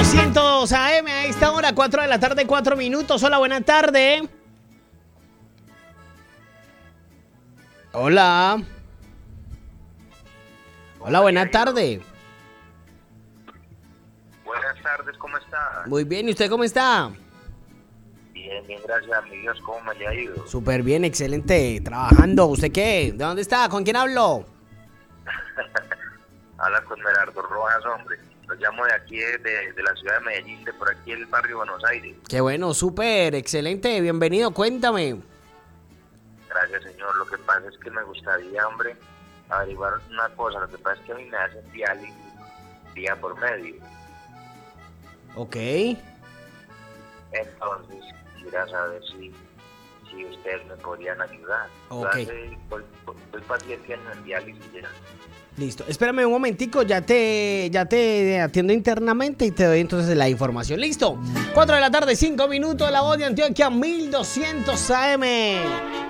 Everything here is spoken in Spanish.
1200 AM a esta hora, 4 de la tarde, 4 minutos. Hola, buena tarde. Hola. Hola, buena tarde. Buenas tardes, ¿cómo está? Muy bien, ¿y usted cómo está? Bien, bien, gracias a mi Dios, ¿cómo me le ha ido? Súper bien, excelente, trabajando. ¿Usted qué? ¿De dónde está? ¿Con quién hablo? Habla con Merardo Rojas, hombre. Lo llamo de aquí, de la ciudad de Medellín, de por aquí el barrio Buenos Aires. Qué bueno, súper, excelente, bienvenido, cuéntame. Gracias, señor. Lo que pasa es que me gustaría, hombre, averiguar una cosa. Lo que pasa es que a mí me hacen diálisis día por medio. Ok. Entonces, quisiera saber si ustedes me podrían ayudar. Ok. Soy paciente en diálisis ya. Listo, espérame un momentico, ya te atiendo internamente y te doy entonces la información. Listo, 4 de la tarde, 5 minutos, La Voz de Antioquia, 1200 AM.